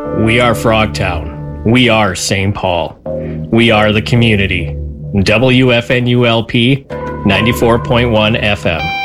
We are Frogtown. We are St. Paul. We are the community. WFNULP 94.1 FM.